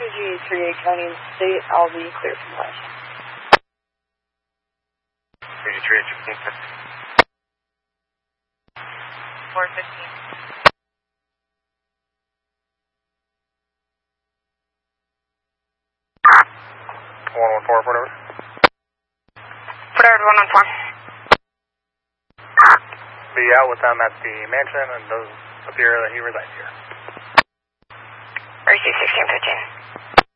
PG38 County and State, I'll be clear from question. PG38 415. 114, whatever. Whatever, 114. Be out with them at the mansion and does appear that he resides here. RC 1615.